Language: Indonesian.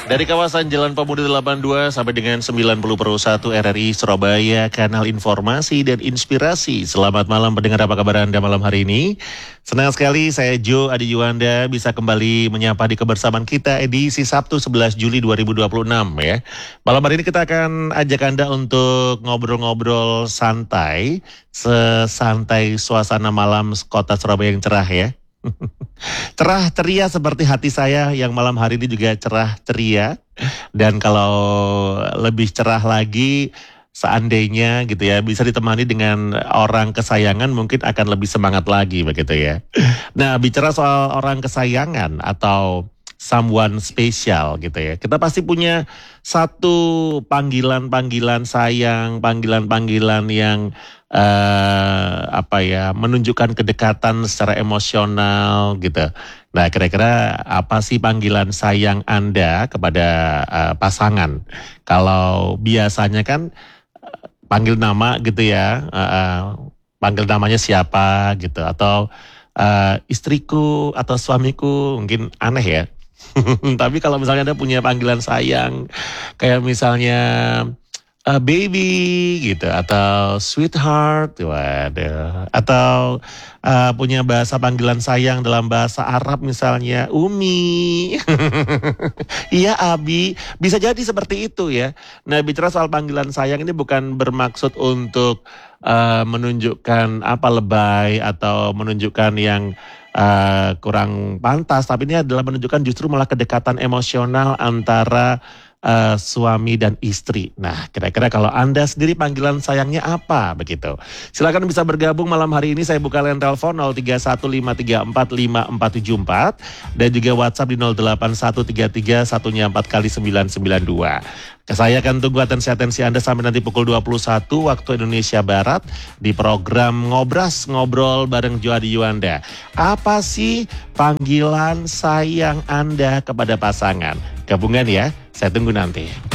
Dari kawasan Jalan Pemuda 82 sampai dengan 90 per 1 RRI Surabaya, kanal informasi dan inspirasi. Selamat malam pendengar, apa kabar Anda malam hari ini? Senang sekali saya Jo Adi Yuanda bisa kembali menyapa di kebersamaan kita edisi Sabtu 11 Juli 2026 ya. Malam hari ini kita akan ajak Anda untuk ngobrol-ngobrol santai, sesantai suasana malam kota Surabaya yang cerah ya. Cerah ceria seperti hati saya yang malam hari ini juga cerah ceria. Dan kalau lebih cerah lagi, seandainya gitu ya, bisa ditemani dengan orang kesayangan, mungkin akan lebih semangat lagi begitu ya. Nah, bicara soal orang kesayangan atau someone special gitu ya, kita pasti punya satu panggilan-panggilan sayang, panggilan-panggilan yang menunjukkan kedekatan secara emosional gitu. Nah, kira-kira apa sih panggilan sayang Anda kepada pasangan? Kalau biasanya kan panggil nama gitu ya, panggil namanya siapa gitu, atau istriku atau suamiku, mungkin aneh ya. Tapi kalau misalnya Anda punya panggilan sayang, kayak misalnya baby gitu, atau sweetheart, waduh, atau punya bahasa panggilan sayang dalam bahasa Arab misalnya Umi, iya Abi, bisa jadi seperti itu ya. Nah, bicara soal panggilan sayang ini bukan bermaksud untuk menunjukkan apa lebay atau menunjukkan yang kurang pantas, tapi ini adalah menunjukkan justru malah kedekatan emosional antara suami dan istri. Nah, kira-kira kalau Anda sendiri panggilan sayangnya apa begitu? Silakan bisa bergabung malam hari ini. Saya buka line telepon 0315345474 dan juga WhatsApp di 08133 satunya 4 kali 992. Saya akan tunggu atensi Anda sampai nanti pukul 21 waktu Indonesia Barat di program Ngobras, Ngobrol bareng Jo Adi Yuanda. Apa sih panggilan sayang Anda kepada pasangan? Gabungan ya, saya tunggu nanti.